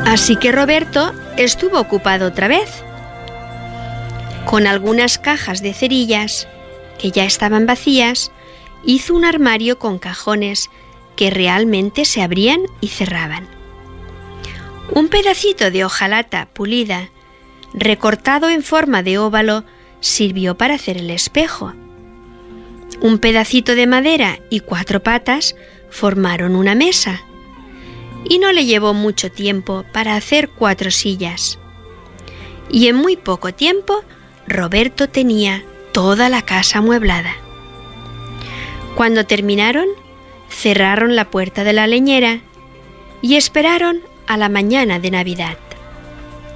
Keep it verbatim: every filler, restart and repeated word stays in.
Así que Roberto estuvo ocupado otra vez. Con algunas cajas de cerillas, que ya estaban vacías, hizo un armario con cajones que realmente se abrían y cerraban. Un pedacito de hojalata pulida, recortado en forma de óvalo, sirvió para hacer el espejo. Un pedacito de madera y cuatro patas formaron una mesa. Y no le llevó mucho tiempo para hacer cuatro sillas. Y en muy poco tiempo, Roberto tenía toda la casa amueblada. Cuando terminaron, cerraron la puerta de la leñera y esperaron a la mañana de Navidad.